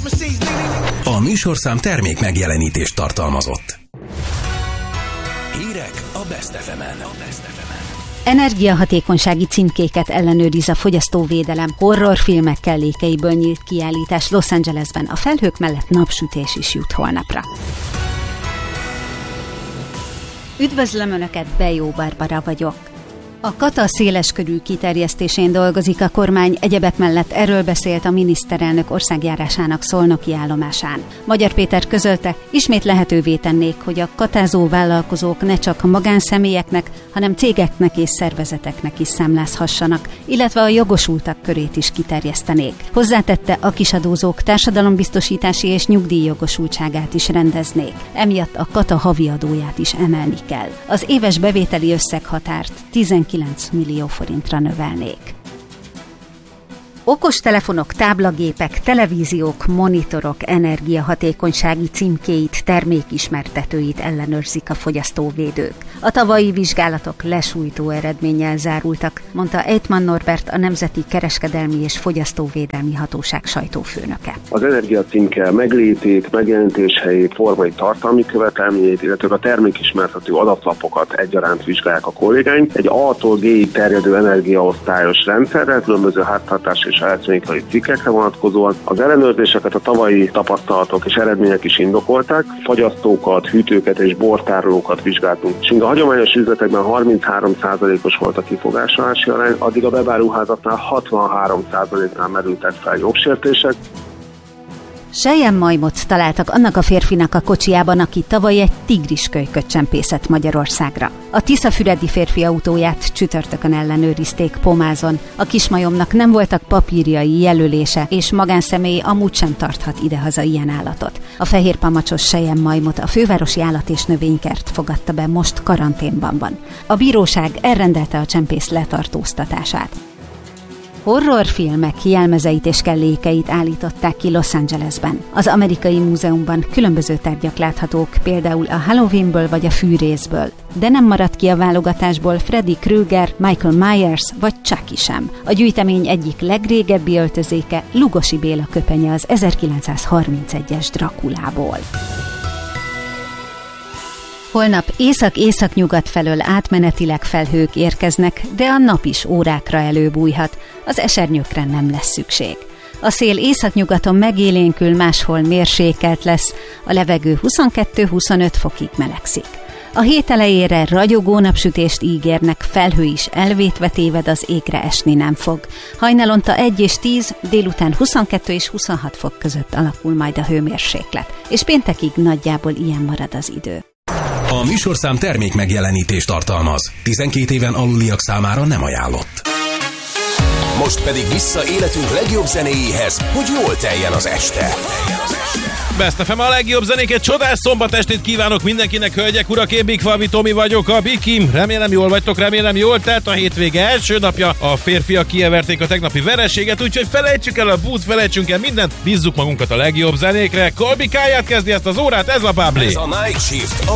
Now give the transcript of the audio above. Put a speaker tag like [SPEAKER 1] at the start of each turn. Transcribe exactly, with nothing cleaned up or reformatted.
[SPEAKER 1] A műsorszám termék megjelenítést tartalmazott. Hírek a Best ef emen.
[SPEAKER 2] Energiahatékonysági címkéket ellenőriz a fogyasztóvédelem. Horrorfilmek kellékeiből nyílt kiállítás Los Angelesben. A felhők mellett napsütés is jut holnapra. Üdvözlöm Önöket, Bejó Barbara vagyok. A kata széleskörű kiterjesztésén dolgozik a kormány, egyebek mellett erről beszélt a miniszterelnök országjárásának szolnoki állomásán. Magyar Péter közölte, ismét lehetővé tennék, hogy a katázó vállalkozók ne csak magánszemélyeknek, hanem cégeknek és szervezeteknek is számlázhassanak, illetve a jogosultak körét is kiterjesztenék. Hozzátette, a kisadózók társadalombiztosítási és nyugdíjjogosultságát is rendeznék. Emiatt a kata havi adóját is emelni kell. Az éves bevételi összeghatárt tizenkilenc millió forintra növelnék. Okostelefonok, táblagépek, televíziók, monitorok energiahatékonysági címkéit, termékismertetőit ellenőrzik a fogyasztóvédők. A tavalyi vizsgálatok lesújtó eredménnyel zárultak, mondta Ejtman Norbert, a Nemzeti Kereskedelmi és Fogyasztóvédelmi Hatóság sajtófőnöke.
[SPEAKER 3] Az energiacímke meglétét, megjelenítéshelyét, formai tartalmi követelményét, illetve a termékismertető adatlapokat egyaránt vizsgálják a kollégáink. Egy A-tól G-ig terjedő energiaosztályos rendszerrel, különböző háztartás és elektronikai cikkekre vonatkozóan. Az ellenőrzéseket a tavalyi tapasztalatok és eredmények is indokolták. Fagyasztókat, hűtőket és bortárolókat vizsgáltunk. És a hagyományos üzletekben harminchárom százalékos volt a kifogásolási arány, addig a webáruházaknál hatvanhárom százaléknál merültek fel jogsértések.
[SPEAKER 2] Selyemmajmot találtak annak a férfinak a kocsijában, aki tavaly egy tigriskölyköt csempészett Magyarországra. A tiszafüredi férfi autóját csütörtökön ellenőrizték Pomázon. A kismajomnak nem voltak papírjai, jelölése, és magánszemély amúgy sem tarthat idehaza ilyen állatot. A fehérpamacsos selyemmajmot a fővárosi állat- és növénykert fogadta be, most karanténban van. A bíróság elrendelte a csempész letartóztatását. Horrorfilmek jelmezeit és kellékeit állították ki Los Angelesben. Az Amerikai Múzeumban különböző tárgyak láthatók, például a Halloweenből vagy a fűrészből. De nem maradt ki a válogatásból Freddy Krueger, Michael Myers vagy Chucky sem. A gyűjtemény egyik legrégebbi öltözéke Lugosi Béla köpenye az ezerkilencszázharmincegyes Drakulából. Holnap észak-északnyugat felől átmenetileg felhők érkeznek, de a nap is órákra előbújhat, az esernyőkre nem lesz szükség. A szél északnyugaton megélénkül, máshol mérsékelt lesz, a levegő huszonkettő-huszonöt fokig melegszik. A hét elejére ragyogó napsütést ígérnek, felhő is elvétve téved, az égre esni nem fog. Hajnalonta egy és tíz, délután huszonkettő és huszonhat fok között alakul majd a hőmérséklet, és péntekig nagyjából ilyen marad az idő.
[SPEAKER 1] A műsorszám termék megjelenítést tartalmaz. tizenkét éven aluliak számára nem ajánlott.
[SPEAKER 4] Most pedig vissza életünk legjobb zenéjéhez, hogy jól teljen az este.
[SPEAKER 5] Best ef em a legjobb zenéket, csodás szombat estét kívánok mindenkinek, hölgyek, urak, én Bigfalvi Tomi vagyok, a Bikim. Remélem jól vagytok, remélem jól telt a hétvége első napja. A férfiak kieverték a tegnapi vereséget, úgyhogy felejtsük el a bút, felejtsünk el mindent, bízzuk magunkat a legjobb zenékre. Kolbikáját kezdi ezt az órát, ez a Bubbly.
[SPEAKER 4] Ez a Night Shift, a